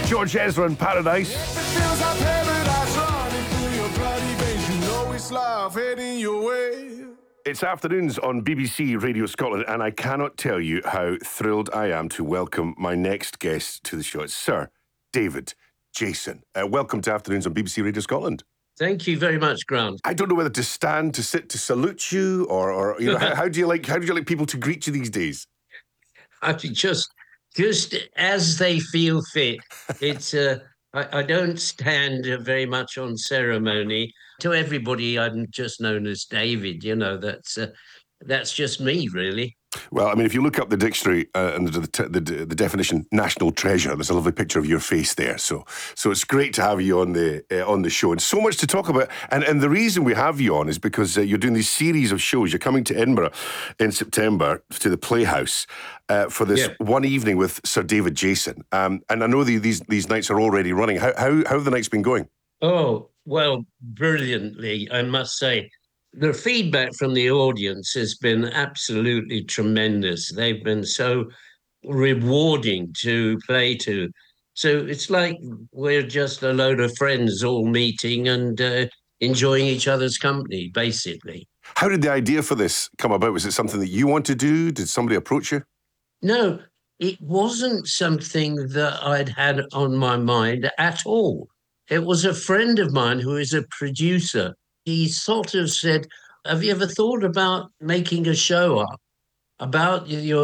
George Ezra in Paradise. Feels like paradise running through your bloody veins. You know it's love heading your way. It's afternoons on BBC Radio Scotland, and I cannot tell you how thrilled I am to welcome my next guest to the show. It's Sir David Jason. Welcome to afternoons on BBC Radio Scotland. Thank you very much, Grant. I don't know whether to stand, to sit, to salute you, or you know, how do you like people to greet you these days? I mean, just as they feel fit. It's I don't stand very much on ceremony. To everybody, I'm just known as David. You know, that's just me, really. Well, I mean, if you look up the dictionary and the definition "national treasure," there's a lovely picture of your face there. So it's great to have you on the show, and so much to talk about. And the reason we have you on is because you're doing this series of shows. You're coming to Edinburgh in September to the Playhouse for this one evening with Sir David Jason. And I know these nights are already running. How have the nights been going? Oh, well, brilliantly, I must say. The feedback from the audience has been absolutely tremendous. They've been so rewarding to play to. So it's like we're just a load of friends all meeting and enjoying each other's company, basically. How did the idea for this come about? Was it something that you want to do? Did somebody approach you? No, it wasn't something that I'd had on my mind at all. It was a friend of mine who is a producer. He sort of said, have you ever thought about making a show up about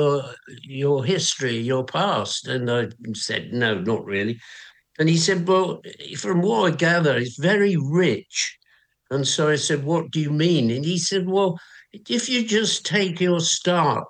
your history, your past? And I said, no, not really. And he said, well, from what I gather, it's very rich. And so I said, what do you mean? And he said, well, if you just take your start,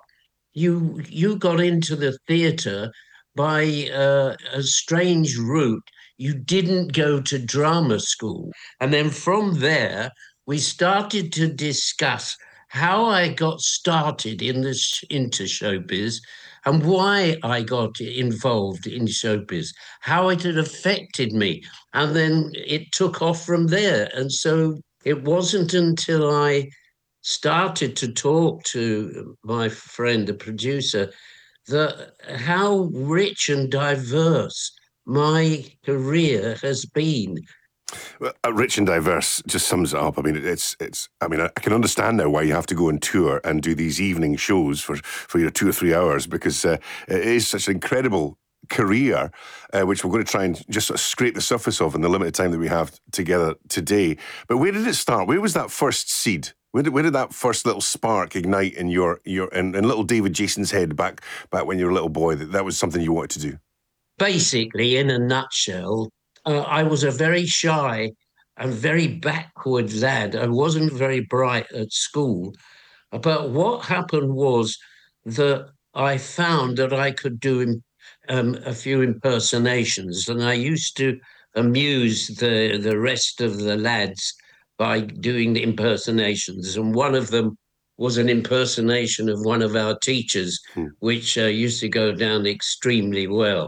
you got into the theatre by a strange route. You didn't go to drama school. And then from there, we started to discuss how I got started into showbiz and why I got involved in showbiz, how it had affected me. And then it took off from there. And so it wasn't until I started to talk to my friend, the producer, that how rich and diverse my career has been. Well, rich and diverse just sums it up. I mean, it's. I mean, I can understand now why you have to go on tour and do these evening shows for your 2 or 3 hours, because it is such an incredible career, which we're going to try and just sort of scrape the surface of in the limited time that we have together today. But where did it start? Where was that first seed? Where did that first little spark ignite in in little David Jason's head back when you were a little boy? That was something you wanted to do. Basically, in a nutshell, I was a very shy and very backward lad. I wasn't very bright at school. But what happened was that I found that I could do a few impersonations, and I used to amuse the rest of the lads by doing the impersonations. And one of them was an impersonation of one of our teachers, which used to go down extremely well.